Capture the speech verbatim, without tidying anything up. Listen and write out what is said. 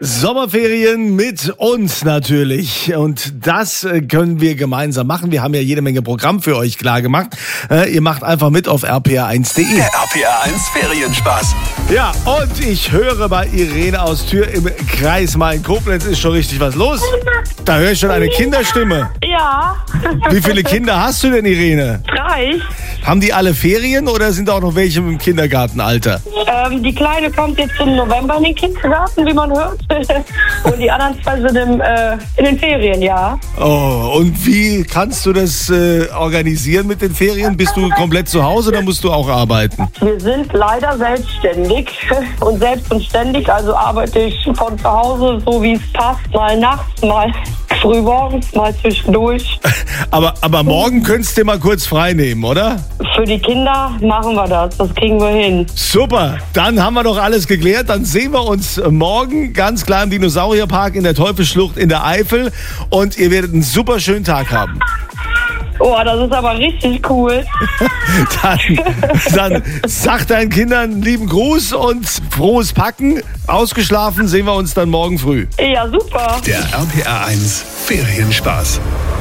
Sommerferien mit uns natürlich. Und das können wir gemeinsam machen. Wir haben ja jede Menge Programm für euch klar gemacht. Ihr macht einfach mit auf r p r eins punkt d e. Der R P R eins Ferienspaß. Ja, und ich höre bei Irene aus Tür im Kreis Main-Koblenz ist schon richtig was los. Da höre ich schon eine Kinderstimme. Ja. Wie viele Kinder hast du denn, Irene? Drei. Haben die alle Ferien oder sind auch noch welche im Kindergartenalter? Ähm, die Kleine kommt jetzt im November in den Kindergarten, wie man hört. Und die anderen zwei sind im, äh, in den Ferien, ja. Oh, und wie kannst du das äh, organisieren mit den Ferien? Bist du komplett zu Hause oder musst du auch arbeiten? Wir sind leider selbstständig und selbst und ständig. Also arbeite ich von zu Hause, so wie es passt. Mal nachts, mal frühmorgens, mal zwischendurch. Aber, aber morgen könntest du mal kurz frei nehmen, oder? Für die Kinder machen wir das. Das kriegen wir hin. Super, dann haben wir doch alles geklärt. Dann sehen wir uns morgen ganz klar im Dinosaurierpark in der Teufelsschlucht in der Eifel. Und ihr werdet einen super schönen Tag haben. Oh, das ist aber richtig cool. dann, dann sag deinen Kindern lieben Gruß und frohes Packen. Ausgeschlafen sehen wir uns dann morgen früh. Ja, super. Der R P R eins Ferienspaß.